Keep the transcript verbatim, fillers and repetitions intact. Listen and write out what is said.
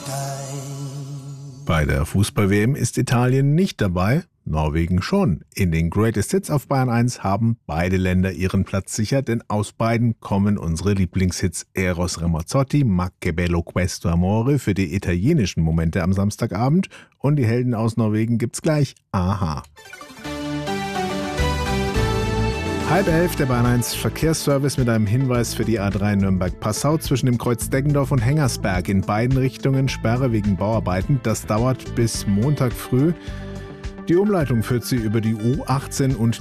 Bei der Fußball-W M ist Italien nicht dabei, Norwegen schon. In den Greatest Hits auf Bayern eins haben beide Länder ihren Platz sicher, denn aus beiden kommen unsere Lieblingshits Eros Ramazzotti, Ma che bello questo amore für die italienischen Momente am Samstagabend und die Helden aus Norwegen gibt's gleich. Aha. Halb elf, der Bayern eins Verkehrsservice mit einem Hinweis für die A drei Nürnberg-Passau zwischen dem Kreuz Deggendorf und Hengersberg. In beiden Richtungen Sperre wegen Bauarbeiten. Das dauert bis Montag früh. Die Umleitung führt sie über die U achtzehn und